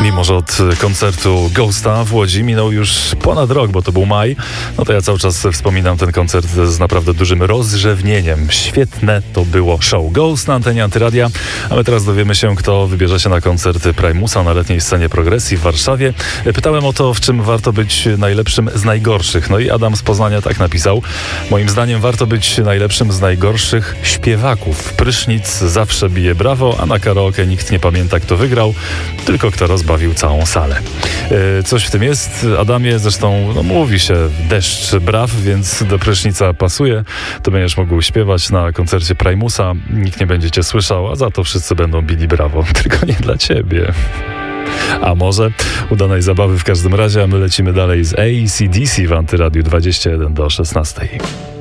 Mimo że od koncertu Ghosta w Łodzi minął już ponad rok, bo to był maj, no to ja cały czas wspominam ten koncert z naprawdę dużym rozrzewnieniem. Świetne to było show. Ghost na antenie Antyradia, a my teraz dowiemy się, kto wybierze się na koncerty Primusa na letniej scenie Progresji w Warszawie. Pytałem o to, w czym warto być najlepszym z najgorszych. No i Adam z Poznania tak napisał: moim zdaniem warto być najlepszym z najgorszych śpiewaków. Prysznic zawsze bije brawo, a na karaoke nikt nie pamięta, kto wygrał, tylko kto rozbawił całą salę. Coś w tym jest, Adamie, zresztą mówi się deszcz braw, więc do prysznica pasuje. To będziesz mógł śpiewać na koncercie Primusa, nikt nie będzie cię słyszał, a za to wszyscy będą bili brawo, tylko nie dla ciebie. A może udanej zabawy w każdym razie, a my lecimy dalej z AC/DC w Antyradiu 21 do 16.